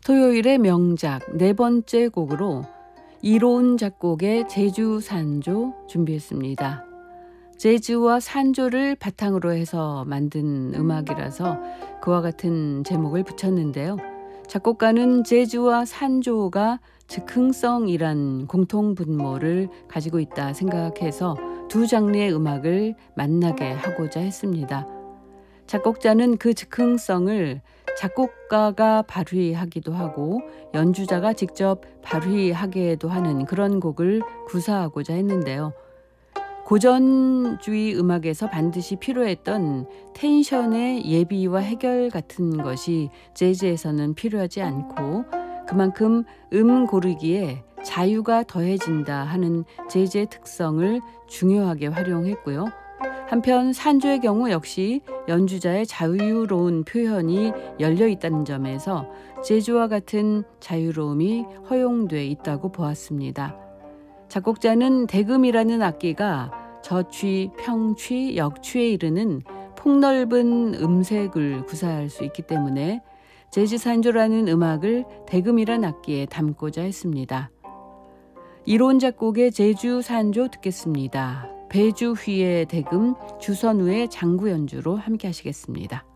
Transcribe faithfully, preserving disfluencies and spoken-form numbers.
토요일의 명작 네 번째 곡으로 이로운 작곡의 재주 산조 준비했습니다. 재즈와 산조를 바탕으로 해서 만든 음악이라서 그와 같은 제목을 붙였는데요. 작곡가는 재즈와 산조가 즉흥성이란 공통분모를 가지고 있다 생각해서 두 장르의 음악을 만나게 하고자 했습니다. 작곡자는 그 즉흥성을 작곡가가 발휘하기도 하고 연주자가 직접 발휘하게도 하는 그런 곡을 구사하고자 했는데요. 고전주의 음악에서 반드시 필요했던 텐션의 예비와 해결 같은 것이 재즈에서는 필요하지 않고 그만큼 음 고르기에 자유가 더해진다 하는 재즈의 특성을 중요하게 활용했고요. 한편 산조의 경우 역시 연주자의 자유로운 표현이 열려 있다는 점에서 재즈와 같은 자유로움이 허용돼 있다고 보았습니다. 작곡자는 대금이라는 악기가 저취, 평취, 역취에 이르는 폭넓은 음색을 구사할 수 있기 때문에 재즈 산조라는 음악을 대금이란 악기에 담고자 했습니다. 이로운 작곡의 재즈 산조 듣겠습니다. 배주휘의 대금, 주선우의 장구 연주로 함께 하시겠습니다.